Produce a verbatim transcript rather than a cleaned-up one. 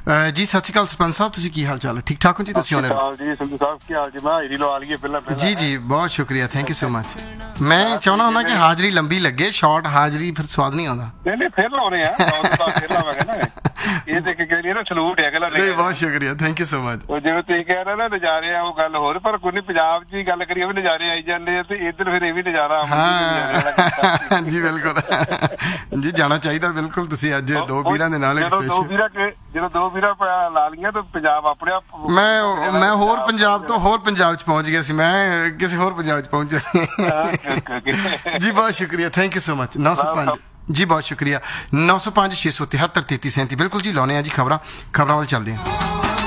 ਜੀ ਸਤਿ ਸ਼੍ਰੀ ਅਕਾਲ ਸਰਪੰਚ ਸਾਹਿਬ, ਤੁਸੀਂ ਕੀ ਹਾਲ ਚਾਲ ਹੈ? ਠੀਕ ਠਾਕ ਹੋ ਜੀ? ਤੁਸੀਂ ਆਉਣੇ ਜੀ ਸੰਧੂ ਸਾਹਿਬ ਕੀ ਹਾਲ ਜੀ? ਮੈਂ ਹਾਜ਼ਰੀ ਲਵਾ ਲਈਏ ਪਹਿਲਾਂ ਪਹਿਲਾਂ। ਜੀ ਜੀ ਬਹੁਤ ਸ਼ੁਕਰੀਆ, ਥੈਂਕ ਯੂ ਸੋ ਮਚ। ਮੈਂ ਚਾਹੁੰਦਾ ਹੁੰਦਾ ਕਿ ਹਾਜ਼ਰੀ ਲੰਬੀ ਲੱਗੇ, ਸ਼ਾਰਟ ਹਾਜ਼ਰੀ ਫਿਰ ਸਵਾਦ ਨਹੀਂ ਆਉਂਦਾ। ਨਹੀਂ ਨਹੀਂ ਫਿਰ ਲਾਉਣੇ ਆ, ਫਿਰ ਲਾਵਾਂਗੇ ਨਾ। ਇਹ ਤੇ ਕਿ ਨਾ ਸਲੂਟ ਹੈ ਅਗਲਾ। ਨਹੀਂ ਬਹੁਤ ਸ਼ੁਕਰੀਆ, ਥੈਂਕ ਯੂ ਸੋ ਮਚ। ਉਹ ਜਿਵੇਂ ਤੁਸੀਂ ਕਹਿ ਰਹੇ ਨਾ ਨਜ਼ਾਰੇ ਆ, ਉਹ ਗੱਲ ਹੋਰ, ਪਰ ਕੋਈ ਨਹੀਂ ਪੰਜਾਬ 'ਚ ਹੀ ਗੱਲ ਕਰੀਏ ਵੀ ਨਜ਼ਾਰੇ ਆਈ ਜਾਂਦੇ ਆ, ਤੇ ਇੱਧਰ ਫਿਰ ਇਹ ਵੀ ਨਜ਼ਾਰਾ। ਹਾਂ ਜੀ ਬਿਲਕੁਲ ਜੀ, ਜਾਣਾ ਚਾਹੀਦਾ ਬਿਲਕੁਲ। ਤੁਸੀਂ ਅੱਜ ਦੋ ਵੀਰਾਂ ਦੇ ਨਾਲ ਜਦੋਂ ਦੋ ਵੀਰਾਂ ਜਦੋਂ ਦੋ ਵੀਰਾਂ ਲਾ ਲਈਆਂ ਤਾਂ ਪੰਜਾਬ ਆਪਣੇ ਆਪ। ਮੈਂ ਮੈਂ ਹੋਰ ਪੰਜਾਬ ਤੋਂ ਹੋਰ ਪੰਜਾਬ 'ਚ ਪਹੁੰਚ ਗਿਆ ਸੀ, ਮੈਂ ਕਿਸੇ ਹੋਰ ਪੰਜਾਬ 'ਚ ਪਹੁੰਚਿਆ ਸੀ। ਜੀ ਬਹੁਤ ਸ਼ੁਕਰੀਆ, ਥੈਂਕ ਯੂ ਸੋ ਮਚ। ਨੌ ਸੌ ਪੰਜ ਜੀ ਬਹੁਤ ਸ਼ੁਕਰੀਆ। ਨੌ ਸੌ ਪੰਜ ਛੇ ਸੌ ਤਿਹੱਤਰ ਤੇਤੀ ਸੈਂਤੀ ਬਿਲਕੁਲ ਜੀ। ਲਾਉਣੇ ਆ ਜੀ ਖਬਰਾਂ, ਖਬਰਾਂ ਵੱਲ ਚੱਲਦੇ ਹਾਂ।